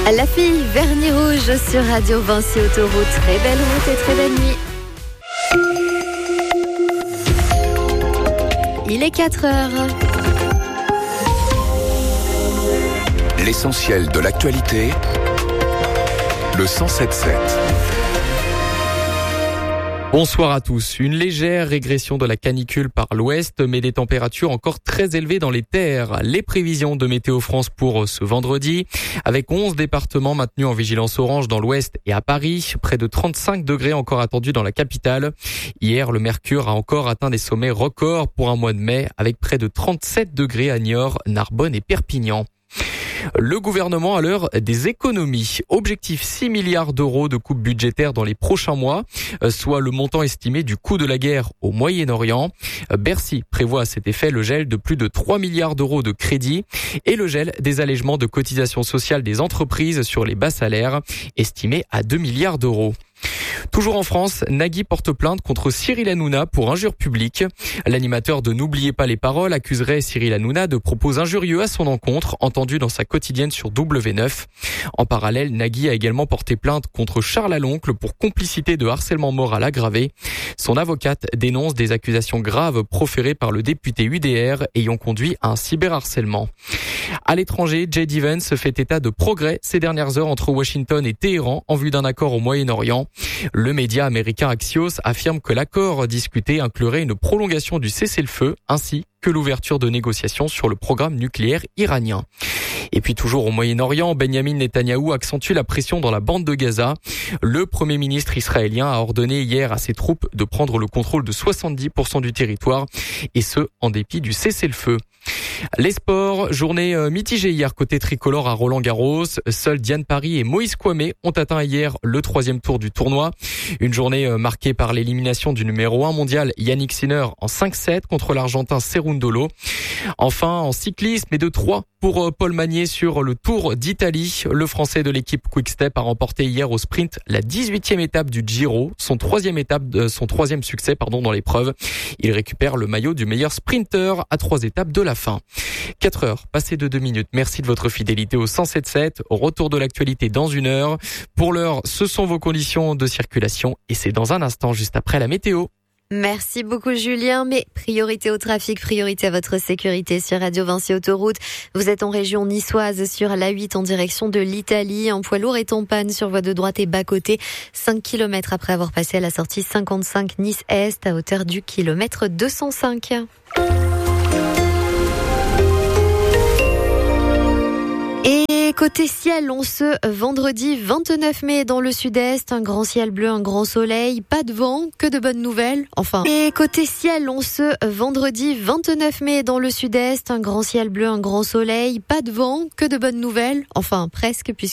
La fille vernis rouge sur Radio Vinci Autoroute. Très belle route et très belle nuit. Il est 4h. L'essentiel de l'actualité, le 107.7. Bonsoir à tous. Une légère régression de la canicule par l'ouest, mais des températures encore très élevées dans les terres. Les prévisions de Météo France pour ce vendredi, avec 11 départements maintenus en vigilance orange dans l'ouest et à Paris, près de 35 degrés encore attendus dans la capitale. Hier, le mercure a encore atteint des sommets records pour un mois de mai, avec près de 37 degrés à Niort, Narbonne et Perpignan. Le gouvernement à l'heure des économies. Objectif 6 milliards d'euros de coupes budgétaires dans les prochains mois, soit le montant estimé du coût de la guerre au Moyen-Orient. Bercy prévoit à cet effet le gel de plus de 3 milliards d'euros de crédits et le gel des allègements de cotisations sociales des entreprises sur les bas salaires, estimés à 2 milliards d'euros. Toujours en France, Nagui porte plainte contre Cyril Hanouna pour injure publique. L'animateur de N'oubliez pas les paroles accuserait Cyril Hanouna de propos injurieux à son encontre, entendus dans sa quotidienne sur W9. En parallèle, Nagui a également porté plainte contre Charles Aloncle pour complicité de harcèlement moral aggravé. Son avocate dénonce des accusations graves proférées par le député UDR ayant conduit à un cyberharcèlement. À l'étranger, J.D. Vance fait état de progrès ces dernières heures entre Washington et Téhéran en vue d'un accord au Moyen-Orient. Le média américain Axios affirme que l'accord discuté inclurait une prolongation du cessez-le-feu ainsi que l'ouverture de négociations sur le programme nucléaire iranien. Et puis toujours au Moyen-Orient, Benyamin Netanyahou accentue la pression dans la bande de Gaza. Le Premier ministre israélien a ordonné hier à ses troupes de prendre le contrôle de 70% du territoire, et ce, en dépit du cessez-le-feu. Les sports, journée mitigée hier côté tricolore à Roland-Garros. Seuls Diane Paris et Moïse Kouamé ont atteint hier le 3e tour du tournoi. Une journée marquée par l'élimination du numéro 1 mondial Yannick Sinner en 5-7 contre l'Argentin Cerundolo. Enfin, en cyclisme et de 3 pour Paul Magnier sur le Tour d'Italie. Le Français de l'équipe Quick-Step a remporté hier au sprint la 18e étape du Giro, son troisième succès dans l'épreuve. Il récupère le maillot du meilleur sprinter à 3 étapes de la fin. 4h, passé de 2 minutes. Merci de votre fidélité au 107.7. Au retour de l'actualité dans 1 heure. Pour l'heure, ce sont vos conditions de circulation et c'est dans un instant, juste après la météo. Merci beaucoup Julien, mais priorité au trafic, priorité à votre sécurité sur Radio Vinci Autoroute. Vous êtes en région niçoise sur l'A8 en direction de l'Italie. Un poids lourd est en panne sur voie de droite et bas-côté, 5 km après avoir passé à la sortie 55 Nice-Est à hauteur du kilomètre 205. Et côté ciel, on se vendredi 29 mai dans le sud-est, un grand ciel bleu, un grand soleil, pas de vent, que de bonnes nouvelles, enfin. Et côté ciel, on se vendredi 29 mai dans le sud-est, un grand ciel bleu, un grand soleil, pas de vent, que de bonnes nouvelles, enfin presque, puisque